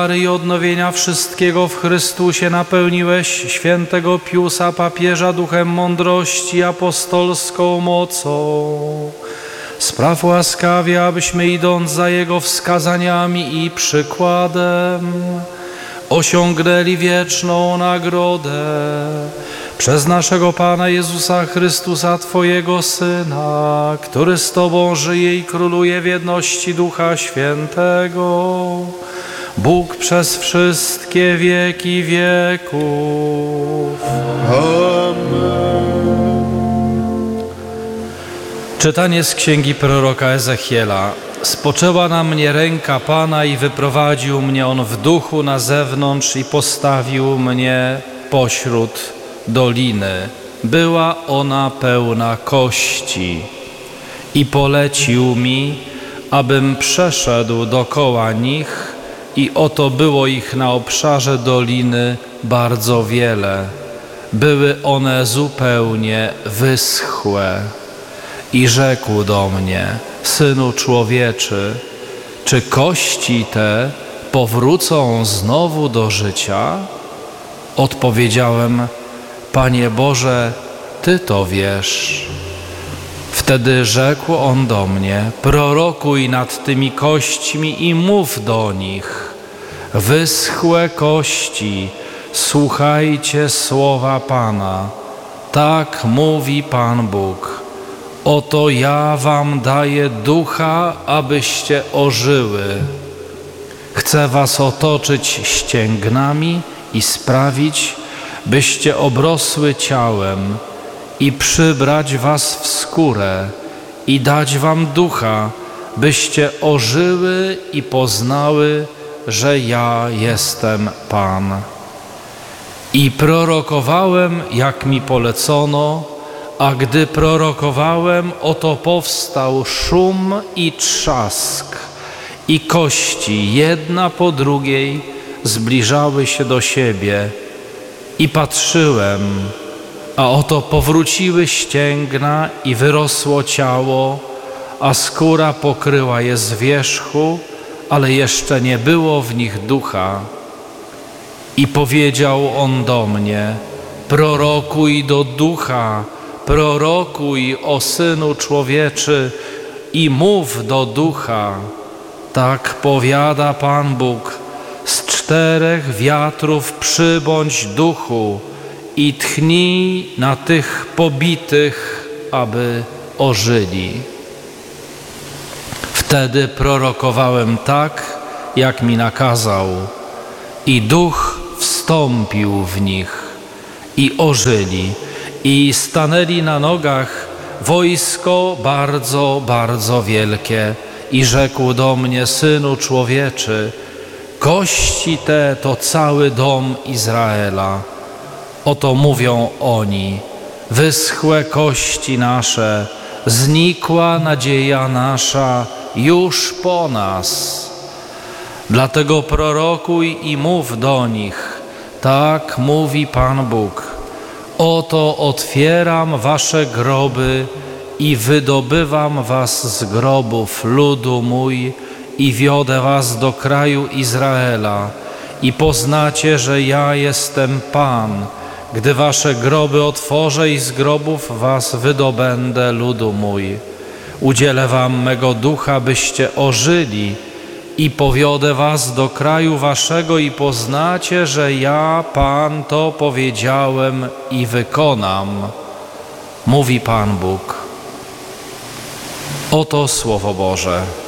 I odnowienia wszystkiego w Chrystusie napełniłeś świętego Piusa papieża duchem mądrości apostolską mocą. Spraw łaskawie, abyśmy idąc za Jego wskazaniami i przykładem osiągnęli wieczną nagrodę przez naszego Pana Jezusa Chrystusa, Twojego Syna, który z Tobą żyje i króluje w jedności Ducha Świętego, Bóg przez wszystkie wieki wieków. Amen. Czytanie z księgi proroka Ezechiela. Spoczęła na mnie ręka Pana i wyprowadził mnie On w duchu na zewnątrz i postawił mnie pośród doliny. Była ona pełna kości i polecił mi, abym przeszedł dokoła nich i oto było ich na obszarze doliny bardzo wiele. Były one zupełnie wyschłe. I rzekł do mnie: Synu człowieczy, czy kości te powrócą znowu do życia? Odpowiedziałem: Panie Boże, Ty to wiesz. Wtedy rzekł On do mnie: prorokuj nad tymi kośćmi i mów do nich: wyschłe kości, słuchajcie słowa Pana. Tak mówi Pan Bóg. Oto ja wam daję ducha, abyście ożyły. Chcę was otoczyć ścięgnami i sprawić, byście obrosły ciałem i przybrać was w skórę i dać wam ducha, byście ożyły i poznały, że ja jestem Pan. I prorokowałem, jak mi polecono, a gdy prorokowałem, oto powstał szum i trzask, i kości jedna po drugiej zbliżały się do siebie. I patrzyłem, a oto powróciły ścięgna i wyrosło ciało, a skóra pokryła je z wierzchu, ale jeszcze nie było w nich ducha. I powiedział On do mnie: prorokuj do ducha, prorokuj, o Synu człowieczy, i mów do ducha. Tak powiada Pan Bóg: z czterech wiatrów przybądź duchu i tchnij na tych pobitych, aby ożyli. Wtedy prorokowałem tak, jak mi nakazał, i duch wstąpił w nich i ożyli. I stanęli na nogach wojsko bardzo, bardzo wielkie. I rzekł do mnie: Synu człowieczy, kości te to cały dom Izraela. Oto mówią oni: wyschłe kości nasze, znikła nadzieja nasza już po nas. Dlatego prorokuj i mów do nich: tak mówi Pan Bóg. Oto otwieram wasze groby i wydobywam was z grobów, ludu mój, i wiodę was do kraju Izraela. I poznacie, że ja jestem Pan, gdy wasze groby otworzę i z grobów was wydobędę, ludu mój. Udzielę wam mego ducha, byście ożyli, i powiodę was do kraju waszego i poznacie, że ja, Pan, to powiedziałem i wykonam, mówi Pan Bóg. Oto Słowo Boże.